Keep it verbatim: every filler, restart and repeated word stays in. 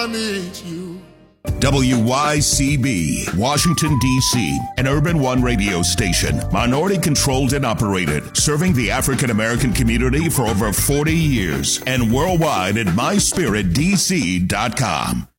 I need you. W Y C B, Washington, D C, an Urban One radio station, minority controlled and operated, serving the African American community for over forty years, and worldwide at my spirit d c dot com.